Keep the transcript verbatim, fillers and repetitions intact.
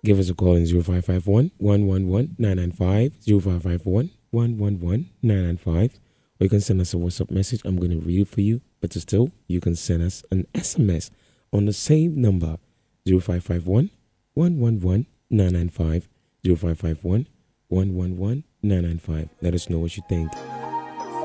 give us a call in zero five five one, one one one, nine nine five, zero five five one, one one one, nine nine five, or you can send us a WhatsApp message. I'm going to read it for you, but still, you can send us an S M S on the same number, zero five five one, one one one, nine nine five, zero five five one, one one one, nine nine five. Let us know what you think.